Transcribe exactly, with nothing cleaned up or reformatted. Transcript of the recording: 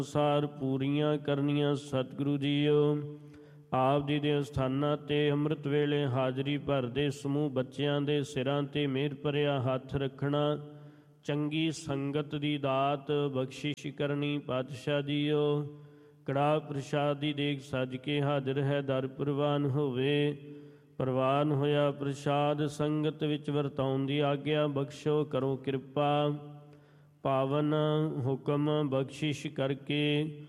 ਅਨੁਸਾਰ ਪੂਰੀਆਂ ਕਰਨੀਆਂ। ਸਤਿਗੁਰੂ ਜੀਓ ਆਪ ਜੀ ਦੇ ਅਸਥਾਨਾਂ ਤੇ ਅੰਮ੍ਰਿਤ ਵੇਲੇ ਹਾਜ਼ਰੀ ਭਰਦੇ ਸਮੂਹ ਬੱਚਿਆਂ ਦੇ ਸਿਰਾਂ ਤੇ ਮਿਹਰ ਭਰਿਆ ਹੱਥ ਰੱਖਣਾ। ਚੰਗੀ ਸੰਗਤ ਦੀ ਦਾਤ ਬਖਸ਼ਿਸ਼ ਕਰਨੀ। ਪਾਤਸ਼ਾਹ ਜੀਓ ਕੜਾਹ ਪ੍ਰਸ਼ਾਦ ਦੀ ਦੇਗ ਸੱਜ ਕੇ ਹਾਜ਼ਰ ਹੈ, ਦਰ ਪ੍ਰਵਾਨ ਹੋਵੇ। ਪ੍ਰਵਾਨ ਹੋਇਆ ਪ੍ਰਸ਼ਾਦ ਸੰਗਤ ਵਿੱਚ ਵਰਤਾਉਣ ਦੀ ਆਗਿਆ ਬਖਸ਼ੋ, ਕਰੋ ਕਿਰਪਾ। ਪਾਵਨ ਹੁਕਮ ਬਖਸ਼ਿਸ਼ ਕਰਕੇ